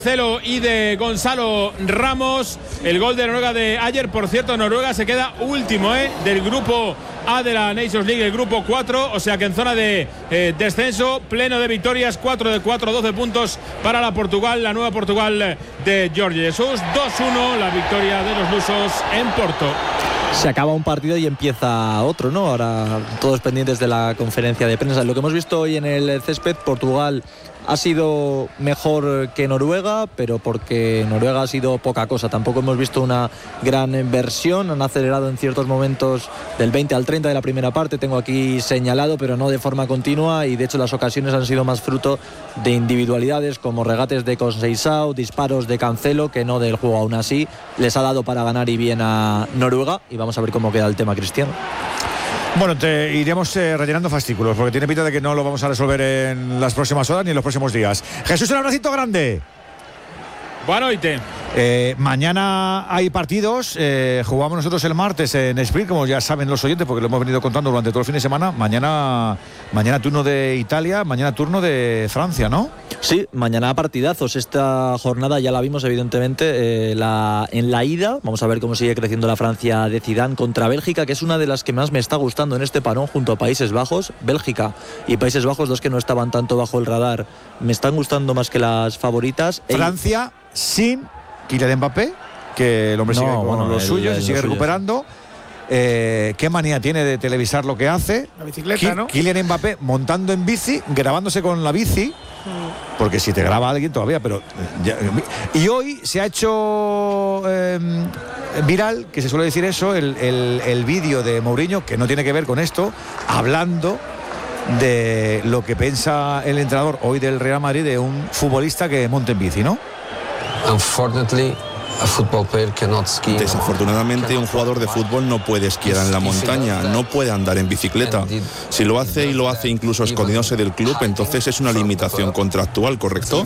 Celo y de Gonzalo Ramos, el gol de Noruega de ayer. Por cierto, Noruega se queda último del grupo A de la Nations League, el grupo 4, o sea que en zona de descenso, pleno de victorias, 4 de 4, 12 puntos para la Portugal, la nueva Portugal de Jorge Jesús. 2-1 la victoria de los lusos en Porto. Se acaba un partido y empieza otro, ¿no? Ahora todos pendientes de la conferencia de prensa. Lo que hemos visto hoy en el césped, Portugal ha sido mejor que Noruega, pero porque Noruega ha sido poca cosa. Tampoco hemos visto una gran versión. Han acelerado en ciertos momentos del 20 al 30 de la primera parte. Tengo aquí señalado, pero no de forma continua. Y de hecho las ocasiones han sido más fruto de individualidades, como regates de Conceição, disparos de Cancelo, que no del juego. Aún así les ha dado para ganar y bien a Noruega. Y vamos a ver cómo queda el tema, Cristiano. Bueno, te iremos rellenando fascículos, porque tiene pinta de que no lo vamos a resolver en las próximas horas ni en los próximos días. Jesús, un abracito grande. Buenas noches. Mañana hay partidos. Jugamos nosotros el martes en Split, como ya saben los oyentes, porque lo hemos venido contando durante todo el fin de semana. Mañana turno de Italia, mañana turno de Francia, ¿no? Sí, mañana partidazos. Esta jornada ya la vimos, evidentemente, en la ida. Vamos a ver cómo sigue creciendo la Francia de Zidane contra Bélgica, que es una de las que más me está gustando en este parón, junto a Países Bajos. Bélgica y Países Bajos, dos que no estaban tanto bajo el radar, me están gustando más que las favoritas. Francia sin Kylian Mbappé, que el hombre sigue con lo suyo, se sigue recuperando. ¿Qué manía tiene de televisar lo que hace? La bicicleta, ¿no? Kylian Mbappé montando en bici, grabándose con la bici, porque si te graba alguien todavía, pero y hoy se ha hecho viral, que se suele decir eso, el vídeo de Mourinho, que no tiene que ver con esto, hablando de lo que piensa el entrenador hoy del Real Madrid de un futbolista que monte en bici, ¿no? Desafortunadamente, un jugador de fútbol no puede esquiar en la montaña, no puede andar en bicicleta. Si lo hace y lo hace incluso escondiéndose del club, entonces es una limitación contractual, ¿correcto?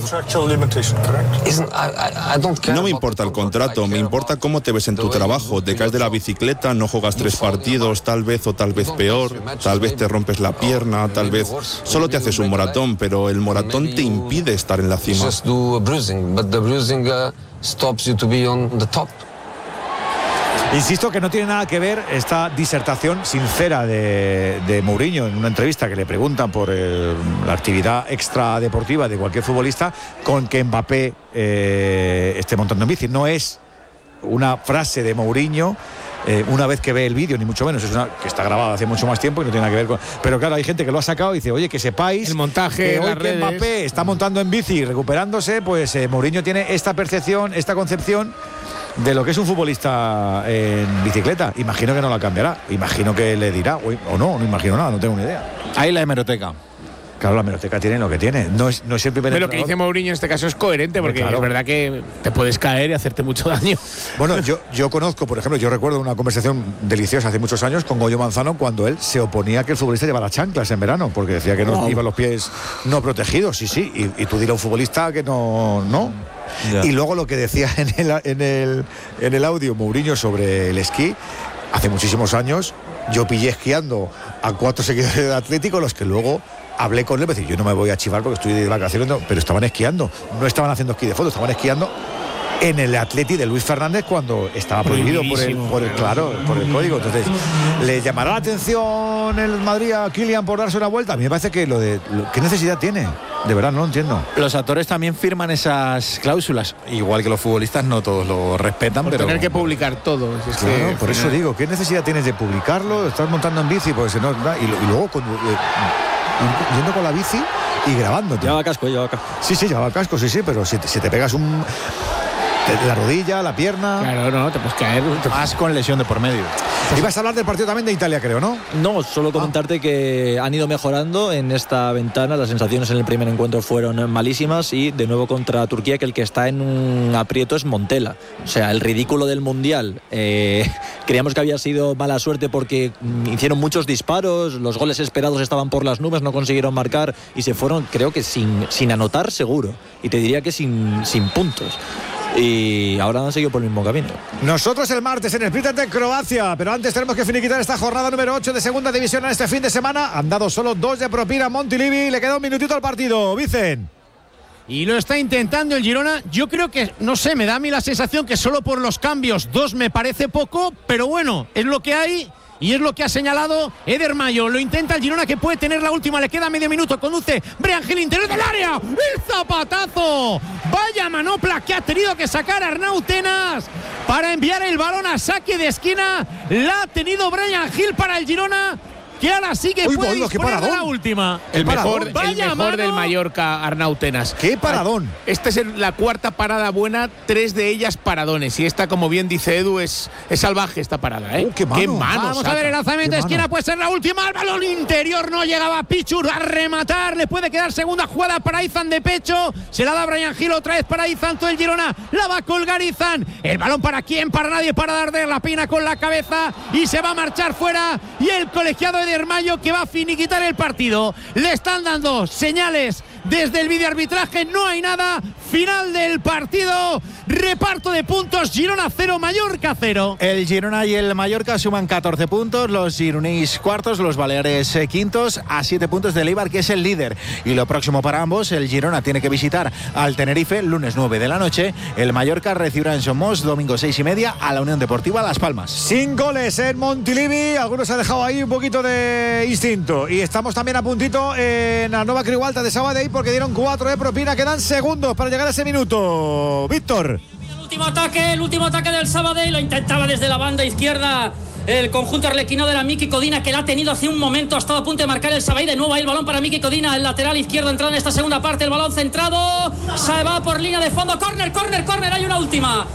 No me importa el contrato, me importa cómo te ves en tu trabajo. Te caes de la bicicleta, no juegas 3 partidos, tal vez peor, tal vez te rompes la pierna, tal vez solo te haces un moratón, pero el moratón te impide estar en la cima. Stops you to be on the top. Insisto que no tiene nada que ver esta disertación sincera de Mourinho en una entrevista que le preguntan por la actividad extradeportiva de cualquier futbolista con que Mbappé esté montando en bici. No es una frase de Mourinho una vez que ve el vídeo, ni mucho menos. Es una que está grabada hace mucho más tiempo y no tiene nada que ver con... Pero claro, hay gente que lo ha sacado y dice, oye, que sepáis el montaje, que hoy que Mbappé está montando en bici y recuperándose, pues Mourinho tiene esta percepción, esta concepción de lo que es un futbolista en bicicleta. Imagino que no la cambiará, imagino que le dirá, o no imagino nada, no tengo ni idea. Ahí la hemeroteca. Claro, la hemeroteca tiene lo que tiene. No es el primer Pero lo que dice Mourinho en este caso es coherente, porque claro, es verdad que te puedes caer y hacerte mucho daño. Bueno, yo conozco, por ejemplo, yo recuerdo una conversación deliciosa hace muchos años con Goyo Manzano, cuando él se oponía a que el futbolista llevara chanclas en verano, porque decía que no iban los pies no protegidos, sí, y tú dirás a un futbolista que no. Ya. Y luego lo que decía en el audio Mourinho sobre el esquí, hace muchísimos años, yo pillé esquiando a 4 seguidores del Atlético, los que luego hablé con él, decir, yo no me voy a chivar porque estoy de vacaciones, pero estaban esquiando, no estaban haciendo esquí de fondo, estaban esquiando en el Atleti de Luis Fernández cuando estaba prohibido por el código. Entonces, ¿le llamará la atención el Madrid a Kylian por darse una vuelta? A mí me parece que ¿qué necesidad tiene? De verdad, no lo entiendo. Los actores también firman esas cláusulas, igual que los futbolistas, no todos lo respetan, pero tener que publicar todo. Claro, por eso digo, ¿qué necesidad tienes de publicarlo? Estás montando en bici, pues no, y luego yendo con la bici y grabando. Llevaba casco. Sí, llevaba casco, sí, pero si te pegas la rodilla, la pierna... Claro, no, te puedes caer. Más con lesión de por medio. Ibas a hablar del partido también de Italia, creo, ¿no? No, solo comentarte que han ido mejorando en esta ventana. Las sensaciones en el primer encuentro fueron malísimas y de nuevo contra Turquía, que el que está en un aprieto es Montella. O sea, el ridículo del Mundial. Creíamos que había sido mala suerte porque hicieron muchos disparos, los goles esperados estaban por las nubes, no consiguieron marcar y se fueron, creo que sin anotar seguro. Y te diría que sin puntos. Y ahora han seguido por el mismo camino. Nosotros el martes en el Split de Croacia, pero antes tenemos que finiquitar esta jornada número 8 de segunda división en este fin de semana. Han dado solo 2 de propina a Montilivi, le queda un minutito al partido. Vicen. y lo está intentando el Girona. Yo creo que, no sé, me da a mí la sensación que solo por los cambios 2 me parece poco, pero bueno, es lo que hay. Y es lo que ha señalado Eder Mayo. Lo intenta el Girona, que puede tener la última. Le queda medio minuto. Conduce Brian Gil, interior del área. ¡El zapatazo! Vaya manopla que ha tenido que sacar Arnau Tenas para enviar el balón a saque de esquina. La ha tenido Brian Gil para el Girona, que ahora sí que puede disponer de la última. El mejor del Mallorca, Arnau Tenas. ¡Qué paradón! Esta es la cuarta parada buena, 3 de ellas paradones. Y esta, como bien dice Edu, es salvaje esta parada, ¿eh? ¡Qué mano! Vamos a ver el lanzamiento de esquina, puede ser la última. El balón interior, no llegaba Pichur a rematar. Le puede quedar segunda jugada para Izan de pecho. Se la da Brian Gil otra vez para Izan. Todo el Girona la va a colgar Izan. El balón para quién, para nadie, para Darder. La peina con la cabeza y se va a marchar fuera. Y el colegiado Eder Mayo, que va a finiquitar el partido. Le están dando señales desde el videoarbitraje. No hay nada. Final del partido. Reparto de puntos. Girona 0, Mallorca 0. El Girona y el Mallorca suman 14 puntos. Los gironís cuartos, los baleares quintos, a 7 puntos del Eibar, que es el líder. Y lo próximo para ambos, el Girona tiene que visitar al Tenerife lunes 9 de la noche. El Mallorca recibirá en Somos domingo 6:30 a la Unión Deportiva Las Palmas. Sin goles en Montilivi. Algunos ha dejado ahí un poquito de instinto. Y estamos también a puntito en la Nova Creu Alta de Sabadell, porque dieron 4 de propina. Quedan segundos para llegar a ese minuto. Víctor. El último ataque del Sabadell. Lo intentaba desde la banda izquierda el conjunto arlequino de la Miki Codina, que la ha tenido hace un momento. Ha estado a punto de marcar el Sabadell. De nuevo ahí el balón para Miki Codina, el lateral izquierdo, entrado en esta segunda parte. El balón centrado, se va por línea de fondo. Córner. Hay una última.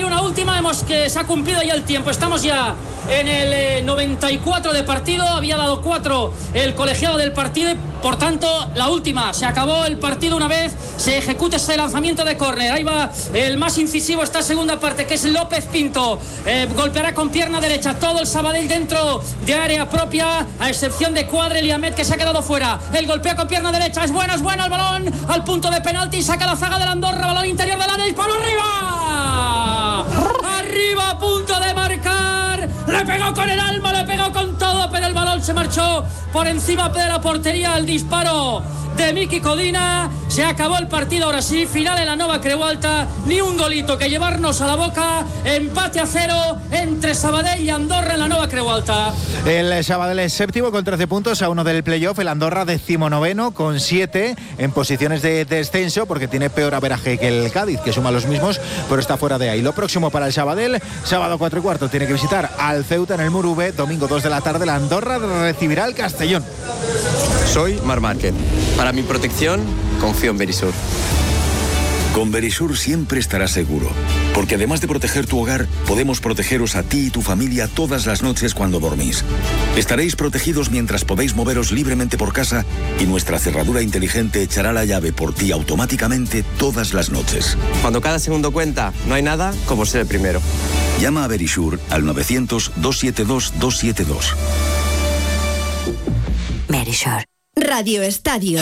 Que se ha cumplido ya el tiempo. Estamos ya en el 94 de partido. Había dado 4 el colegiado del partido. Por tanto, la última. Se acabó el partido una vez se ejecute ese lanzamiento de córner. Ahí va el más incisivo esta segunda parte, que es López Pinto. Golpeará con pierna derecha todo el Sabadell dentro de área propia, a excepción de Cuadrel y Ahmed, que se ha quedado fuera. El golpea con pierna derecha. Es bueno el balón al punto de penalti. Saca la zaga del Andorra. Balón interior del área. ¡Disparo arriba! Arriba, a punto de marcar. Le pegó con el alma, le pegó con todo, pero el balón se marchó por encima de la portería. El disparo de Miki Codina. Se acabó el partido, ahora sí, final en la Nova Creu Alta. Ni un golito que llevarnos a la boca. Empate a 0 entre Sabadell y Andorra en la Nova Creu Alta. El Sabadell es séptimo con 13 puntos a 1 del playoff. El Andorra 19º con 7 en posiciones de descenso, porque tiene peor averaje que el Cádiz, que suma los mismos, pero está fuera de ahí. Lo próximo para el Sabadell, sábado 4:15 tiene que visitar al Ceuta en el Murube. Domingo 2 de la tarde la Andorra recibirá al Castellón. Soy Marc Márquez. Para mi protección, confío en Verisur. Con Verisur siempre estarás seguro, porque además de proteger tu hogar, podemos protegeros a ti y tu familia todas las noches cuando dormís. Estaréis protegidos mientras podéis moveros libremente por casa, y nuestra cerradura inteligente echará la llave por ti automáticamente todas las noches. Cuando cada segundo cuenta, no hay nada como ser el primero. Llama a Verisur al 900-272-272. Verisur. Radio Estadio.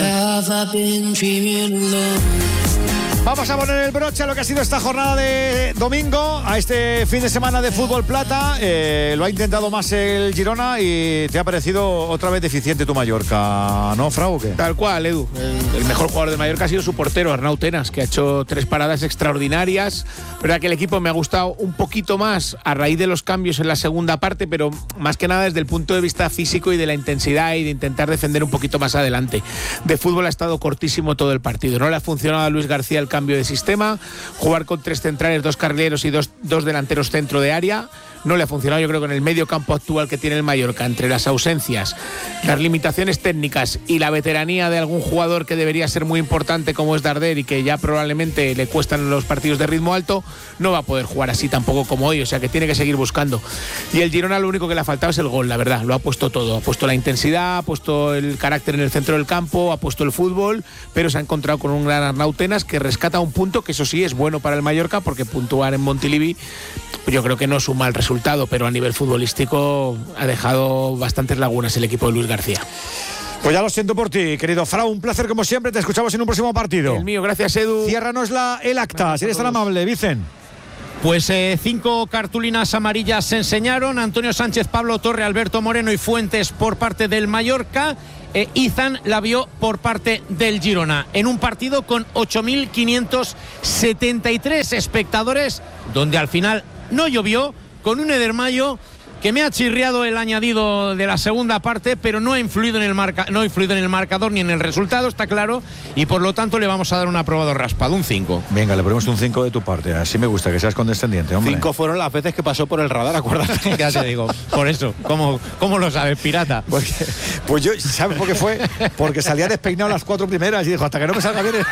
Vamos a poner el broche a lo que ha sido esta jornada de domingo, a este fin de semana de fútbol plata. Lo ha intentado más el Girona y te ha parecido otra vez deficiente tu Mallorca, ¿no, Frau? ¿Qué? Tal cual, Edu. El mejor jugador de Mallorca ha sido su portero, Arnau Tenas, que ha hecho 3 paradas extraordinarias. Verdad que el equipo me ha gustado un poquito más a raíz de los cambios en la segunda parte, pero más que nada desde el punto de vista físico y de la intensidad y de intentar defender un poquito más adelante. De fútbol ha estado cortísimo todo el partido. No le ha funcionado a Luis García el cambio de sistema, jugar con 3 centrales, 2 carrileros y dos delanteros centro de área. No le ha funcionado, yo creo, con el medio campo actual que tiene el Mallorca, entre las ausencias, las limitaciones técnicas y la veteranía de algún jugador que debería ser muy importante como es Darder y que ya probablemente le cuestan los partidos de ritmo alto. No va a poder jugar así tampoco como hoy, o sea que tiene que seguir buscando. Y el Girona lo único que le ha faltado es el gol, la verdad, lo ha puesto todo, ha puesto la intensidad, ha puesto el carácter en el centro del campo, ha puesto el fútbol, pero se ha encontrado con un gran Arnau Tenas que rescata un punto, que eso sí es bueno para el Mallorca, porque puntuar en Montilivi yo creo que no es un mal resultado, pero a nivel futbolístico ha dejado bastantes lagunas el equipo de Luis García. Pues ya lo siento por ti, querido Frau, un placer como siempre, te escuchamos en un próximo partido. El mío, gracias, Edu. Ciérranos el acta, si eres tan amable, Vicen. Pues 5 cartulinas amarillas se enseñaron: Antonio Sánchez, Pablo Torre, Alberto Moreno y Fuentes por parte del Mallorca. Izan la vio por parte del Girona, en un partido con 8.573 espectadores, donde al final no llovió, con un Eder Mayo que me ha chirriado el añadido de la segunda parte, pero no ha influido en el marcador ni en el resultado, está claro, y por lo tanto le vamos a dar un aprobado raspado, un 5. Venga, le ponemos un 5 de tu parte, así me gusta, que seas condescendiente, hombre. 5 fueron las veces que pasó por el radar, acuérdate. Ya te digo, por eso, ¿cómo lo sabes, pirata? Pues yo, ¿sabes por qué fue? Porque salía despeinado las 4 primeras y dijo, hasta que no me salga bien...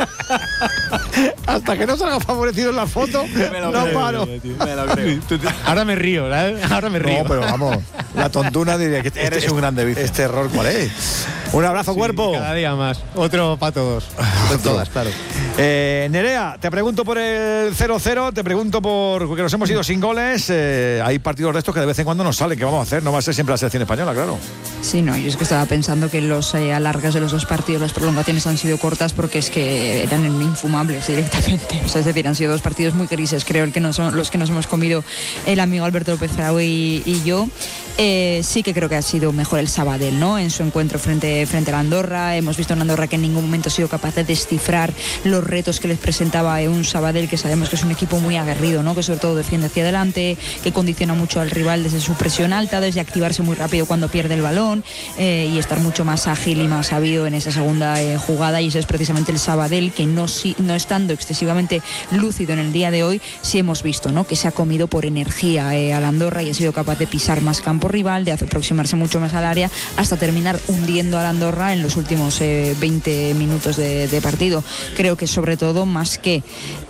Hasta que no salga favorecido en la foto, no paro. Me lo creo. Ahora me río, ¿sabes? Ahora me río. No, pero vamos, la tontuna diría que eres un grande vicio. Este error, ¿cuál es? Un abrazo, cuerpo. Cada día más. Otro para todos. Todas, claro. Nerea, te pregunto por el 0-0, te pregunto porque nos hemos ido sin goles. Hay partidos de estos que de vez en cuando nos salen. ¿Qué vamos a hacer? No va a ser siempre la selección española, claro. Sí, no, yo es que estaba pensando que los alargas de los dos partidos, las prolongaciones han sido cortas porque es que eran infumables directamente. O sea, es decir, han sido dos partidos muy grises, creo, que no son los que nos hemos comido el amigo Alberto López Fraui y yo. Sí que creo que ha sido mejor el Sabadell, ¿no? En su encuentro frente a la Andorra. Hemos visto una Andorra que en ningún momento ha sido capaz de descifrar los retos que les presentaba un Sabadell, que sabemos que es un equipo muy aguerrido, ¿no? Que sobre todo defiende hacia adelante, que condiciona mucho al rival desde su presión alta, desde activarse muy rápido cuando pierde el balón y estar mucho más ágil y más sabido en esa segunda jugada. Y ese es precisamente el Sabadell, que no estando excesivamente lúcido en el día de hoy, sí hemos visto, ¿no? Que se ha comido por energía a la Andorra y ha sido capaz de pisar más campo rival, de aproximarse mucho más al área, hasta terminar hundiendo a la Andorra en los últimos 20 minutos de partido. Creo que sobre todo, más que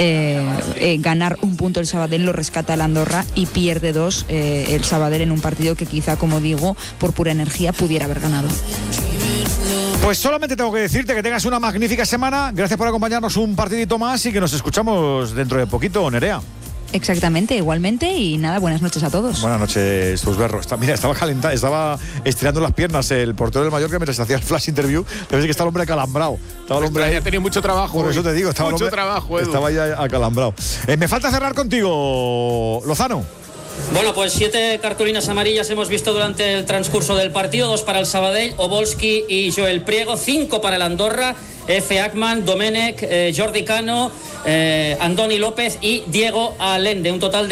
ganar un punto el Sabadell, lo rescata la Andorra y pierde 2 el Sabadell en un partido que quizá, como digo, por pura energía pudiera haber ganado. Pues solamente tengo que decirte que tengas una magnífica semana. Gracias por acompañarnos un partidito más y que nos escuchamos dentro de poquito, Nerea. Exactamente, igualmente, y nada, buenas noches a todos. Buenas noches, Susberro. Mira, estaba calentado, estaba estirando las piernas el portero del Mallorca mientras hacía el flash interview. Debe ser que está el hombre acalambrado. Estaba el hombre ahí. Ha tenido mucho trabajo. Por eso te digo, estaba mucho el hombre, trabajo, Edu. Estaba ya acalambrado. Me falta cerrar contigo, Lozano. Bueno, pues 7 cartulinas amarillas hemos visto durante el transcurso del partido, 2 para el Sabadell, Obolski y Joel Priego, 5 para el Andorra, F. Ackman, Domenech, Jordi Cano, Andoni López y Diego Allende. Un total de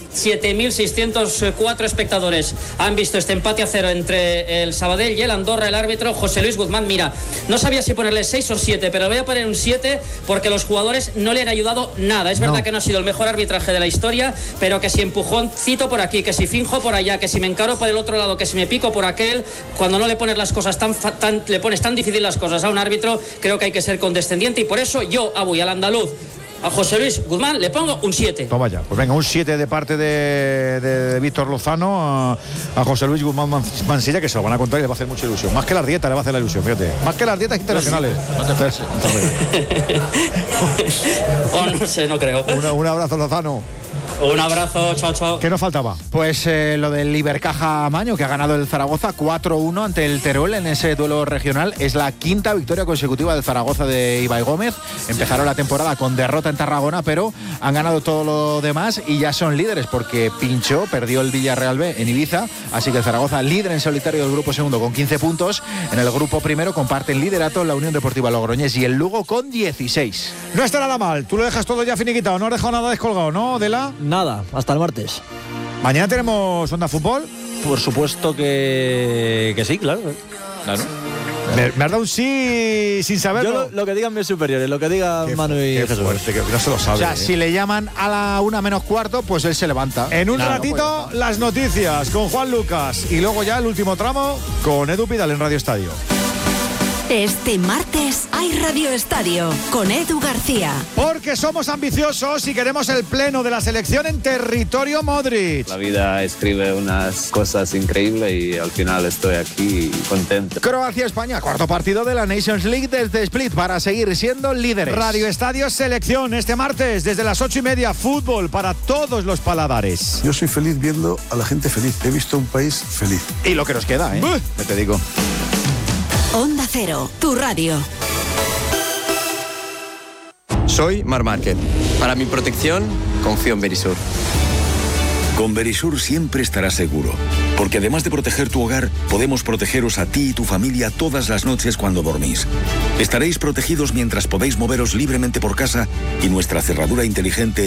7.604 espectadores han visto este empate a 0 entre el Sabadell y el Andorra. El árbitro José Luis Guzmán, mira, no sabía si ponerle 6 o 7, pero voy a poner un 7 porque los jugadores no le han ayudado nada. Es verdad que no ha sido el mejor arbitraje de la historia, pero que si empujoncito por aquí, que si finjo por allá, que si me encaro por el otro lado, que si me pico por aquel, cuando no le pones las cosas le pones tan difícil las cosas a un árbitro, creo que hay que ser condescendiente, y por eso yo voy al andaluz, a José Luis Guzmán, le pongo un 7. Toma ya, pues venga, un 7 de parte de Víctor Lozano a José Luis Guzmán Mansilla, que se lo van a contar y le va a hacer mucha ilusión. Más que las dietas le va a hacer la ilusión, fíjate. Más que las dietas internacionales. No sé, no creo. Un abrazo, Lozano. Un abrazo, chao, chao. ¿Qué nos faltaba? Pues lo del Ibercaja Maño, que ha ganado el Zaragoza 4-1 ante el Teruel en ese duelo regional. Es la 5ª victoria consecutiva del Zaragoza de Ibai Gómez. Empezaron la temporada con derrota en Tarragona, pero han ganado todo lo demás y ya son líderes, porque pinchó, perdió el Villarreal B en Ibiza. Así que el Zaragoza, líder en solitario del grupo segundo con 15 puntos. En el grupo primero comparten liderato la Unión Deportiva Logroñés y el Lugo con 16. No está nada mal. Tú lo dejas todo ya finiquitado. No has dejado nada descolgado, ¿no, Dela? Nada, hasta el martes. ¿Mañana tenemos Onda Fútbol? Por supuesto que sí, claro. Me has dado un sí sin saberlo. Yo lo que digan mis superiores, lo que digan Manu y Jesús. Fuerte, que no se lo sabe. O sea, si le llaman a la 1 menos cuarto, pues él se levanta. En un ratito, las noticias con Juan Lucas. Y luego ya el último tramo con Edu Pidal en Radio Estadio. Este martes hay Radio Estadio con Edu García. Porque somos ambiciosos y queremos el pleno de la selección en territorio Modric. La vida escribe unas cosas increíbles y al final estoy aquí contento. Croacia-España, cuarto partido de la Nations League desde Split para seguir siendo líderes. Radio Estadio Selección este martes desde las 8:30. Fútbol para todos los paladares. Yo soy feliz viendo a la gente feliz. He visto un país feliz. Y lo que nos queda, ¿eh? Te digo. Onda Cero, tu radio. Soy Marc Márquez. Para mi protección, confío en Verisur. Con Verisur siempre estarás seguro, porque además de proteger tu hogar, podemos protegeros a ti y tu familia todas las noches cuando dormís. Estaréis protegidos mientras podéis moveros libremente por casa y nuestra cerradura inteligente